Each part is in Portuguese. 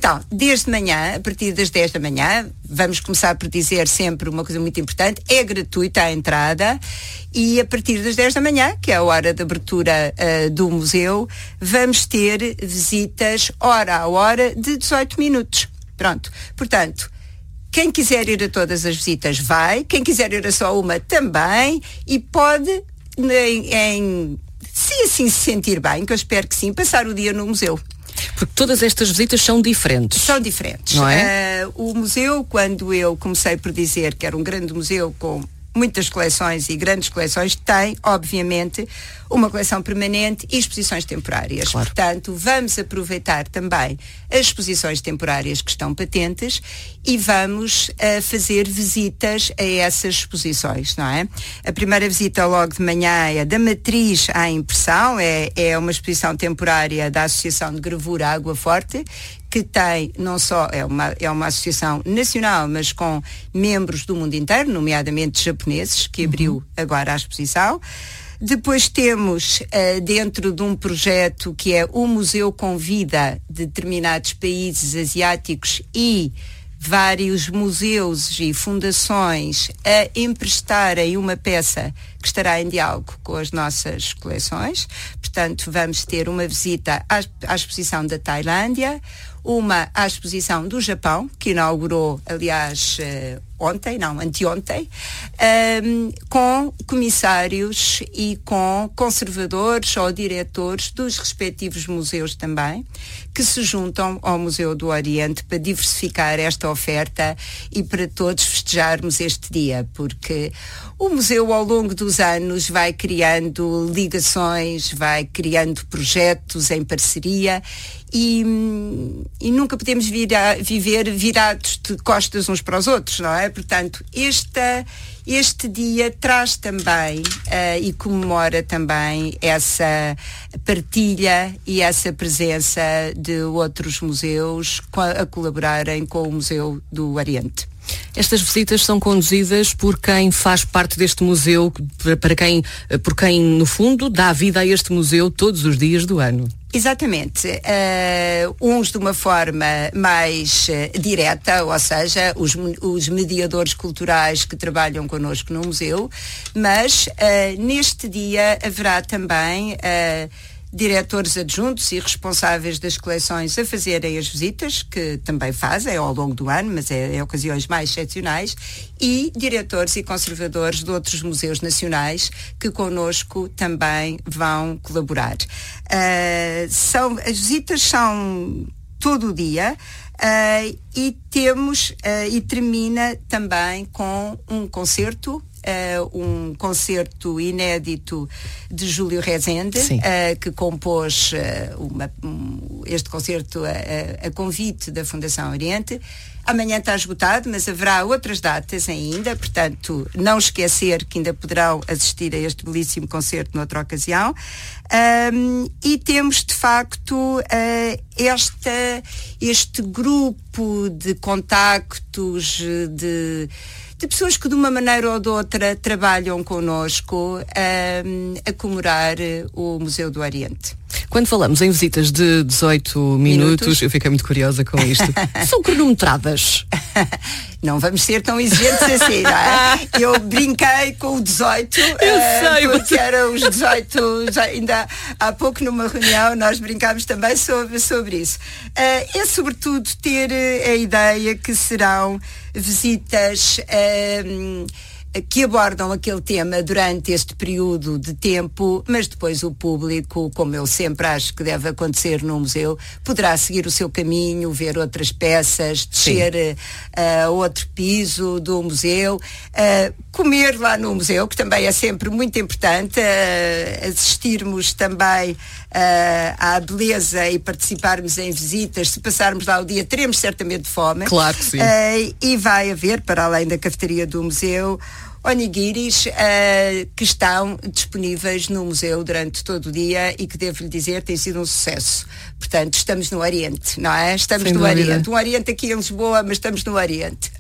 Então, desde manhã, a partir das 10 da manhã, vamos começar por dizer sempre uma coisa muito importante, é gratuita a entrada e a partir das 10 da manhã, que é a hora de abertura do museu, vamos ter visitas hora a hora de 18 minutos. Pronto. Portanto, quem quiser ir a todas as visitas vai, quem quiser ir a só uma também e pode, se assim se sentir bem, que eu espero que sim, passar o dia no museu. Porque todas estas visitas são diferentes. São diferentes. Não é? O museu, quando eu comecei por dizer que era um grande museu com muitas coleções e grandes coleções, tem, obviamente, uma coleção permanente e exposições temporárias. Claro. Portanto, vamos aproveitar também as exposições temporárias que estão patentes e vamos fazer visitas a essas exposições, não é? A primeira visita logo de manhã é da matriz à impressão, é uma exposição temporária da Associação de Gravura Água Forte, que tem não só, é uma associação nacional, mas com membros do mundo inteiro, nomeadamente japoneses, que abriu agora a exposição. Depois temos, dentro de um projeto que é o Museu convida determinados países asiáticos e vários museus e fundações a emprestarem uma peça que estará em diálogo com as nossas coleções. Portanto, vamos ter uma visita à exposição da Tailândia, uma à exposição do Japão, que inaugurou, aliás, anteontem, com comissários e com conservadores ou diretores dos respectivos museus também, que se juntam ao Museu do Oriente para diversificar esta oferta e para todos festejarmos este dia, porque o museu ao longo dos anos vai criando ligações, vai criando projetos em parceria e nunca podemos viver virados de costas uns para os outros, não é? Portanto, este dia traz também e comemora também essa partilha e essa presença de outros museus a colaborarem com o Museu do Oriente. Estas visitas são conduzidas por quem faz parte deste museu, por quem, no fundo, dá vida a este museu todos os dias do ano. Exatamente. Uns de uma forma mais direta, ou seja, os mediadores culturais que trabalham connosco no museu, mas neste dia haverá também diretores adjuntos e responsáveis das coleções a fazerem as visitas, que também fazem ao longo do ano, mas em ocasiões mais excepcionais, e diretores e conservadores de outros museus nacionais que connosco também vão colaborar. As visitas são todo o dia e termina também com um concerto inédito de Júlio Rezende, que compôs este concerto a convite da Fundação Oriente. Amanhã está esgotado, mas haverá outras datas ainda, portanto, não esquecer que ainda poderão assistir a este belíssimo concerto noutra ocasião. E temos, de facto, este grupo de contactos, de pessoas que de uma maneira ou de outra trabalham connosco a comemorar o Museu do Oriente. Quando falamos em visitas de 18 minutos, eu fiquei muito curiosa com isto. São cronometradas? Não vamos ser tão exigentes assim, não é? Eu brinquei com o 18, porque eram os 18, ainda há pouco numa reunião nós brincámos também sobre isso. É sobretudo ter a ideia que serão visitas que abordam aquele tema durante este período de tempo, mas depois o público, como eu sempre acho que deve acontecer num museu, poderá seguir o seu caminho, ver outras peças, descer a outro piso do museu, comer lá no museu, que também é sempre muito importante, assistirmos também à beleza e participarmos em visitas. Se passarmos lá o dia, teremos certamente fome. Claro que sim. E vai haver, para além da cafeteria do museu, onigiris que estão disponíveis no museu durante todo o dia e que, devo-lhe dizer, tem sido um sucesso. Portanto, estamos no Oriente, não é? Estamos no Oriente. Um Oriente aqui em Lisboa, mas estamos no Oriente.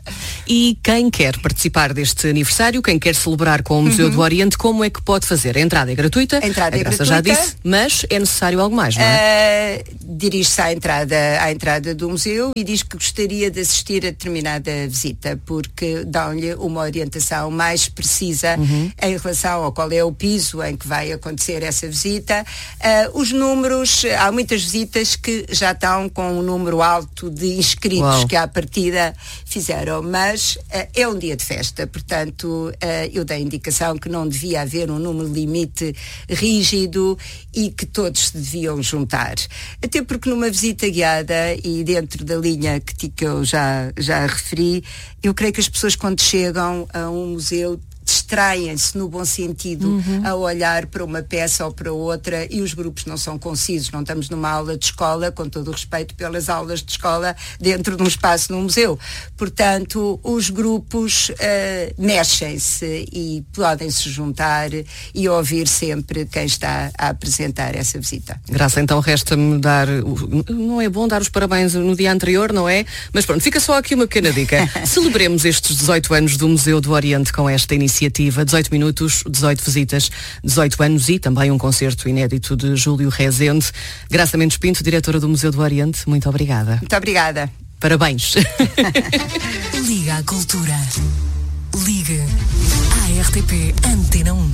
E quem quer participar deste aniversário, quem quer celebrar com o Museu do Oriente, como é que pode fazer? A entrada é gratuita? A entrada é gratuita. Já disse, mas é necessário algo mais, não é? Dirige-se à entrada do museu e diz que gostaria de assistir a determinada visita, porque dão-lhe uma orientação mais precisa em relação ao qual é o piso em que vai acontecer essa visita. Os números, há muitas visitas que já estão com um número alto de inscritos que à partida fizeram, mas é um dia de festa, portanto eu dei a indicação que não devia haver um número limite rígido e que todos se deviam juntar. Até porque numa visita guiada e dentro da linha que eu já referi, eu creio que as pessoas quando chegam a um museu distraem-se no bom sentido a olhar para uma peça ou para outra e os grupos não são concisos. Não estamos numa aula de escola, com todo o respeito pelas aulas de escola dentro de um espaço num museu. Portanto, os grupos mexem-se e podem se juntar e ouvir sempre quem está a apresentar essa visita. Graça, então resta-me dar, não é bom dar os parabéns no dia anterior, não é? Mas pronto, fica só aqui uma pequena dica. Celebremos estes 18 anos do Museu do Oriente com esta iniciativa. 18 minutos, 18 visitas, 18 anos e também um concerto inédito de Júlio Rezende. Graça Mendes Pinto, diretora do Museu do Oriente, muito obrigada. Muito obrigada. Parabéns. Liga à Cultura. Ligue à RTP Antena 1.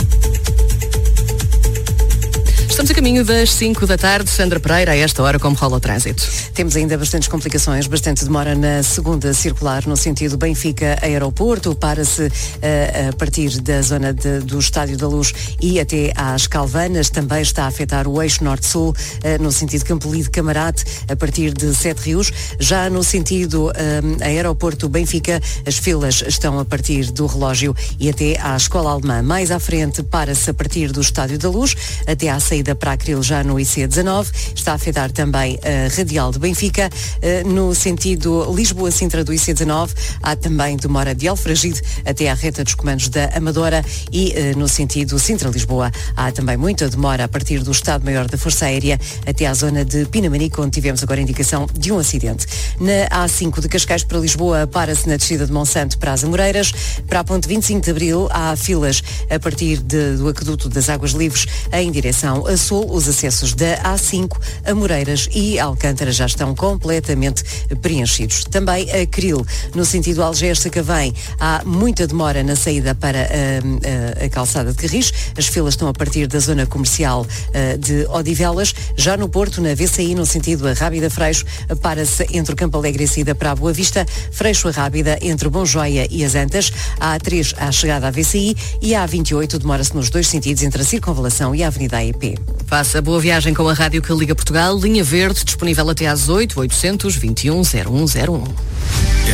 Estamos a caminho das 5 da tarde. Sandra Pereira, a esta hora, como rola o trânsito? Temos ainda bastantes complicações, bastante demora na segunda circular, no sentido Benfica-Aeroporto. Para-se a partir da zona do Estádio da Luz e até às Calvanas. Também está a afetar o eixo norte-sul, no sentido Campolide-Camarate, a partir de Sete Rios. Já no sentido Aeroporto-Benfica, as filas estão a partir do relógio e até à Escola Alemã. Mais à frente, para-se a partir do Estádio da Luz, até à saída para Acril, já no IC19. Está a afetar também a Radial de Benfica. No sentido Lisboa-Sintra do IC19, há também demora de Alfragide até à reta dos comandos da Amadora e no sentido Sintra-Lisboa há também muita demora a partir do Estado-Maior da Força Aérea até à zona de Pinamanique, onde tivemos agora indicação de um acidente. Na A5 de Cascais para Lisboa, para-se na descida de Monsanto para as Amoreiras. Para a ponte 25 de Abril há filas a partir do aqueduto das Águas Livres em direção a Sul. Os acessos da A5, Amoreiras e Alcântara já estão completamente preenchidos. Também a Cril, no sentido Algés-Sacavém, há muita demora na saída para a calçada de Carris. As filas estão a partir da zona comercial de Odivelas. Já no Porto, na VCI, no sentido a Rábida-Freixo, para-se entre o Campo Alegre e a saída para a Boa Vista. Freixo a Rábida, entre o Bom Joia e as Antas. A A3 à chegada à VCI e a A28 demora-se nos dois sentidos entre a Circunvalação e a Avenida AEP. Faça boa viagem com a rádio que liga Portugal. Linha Verde, disponível até às 8, 821 0101.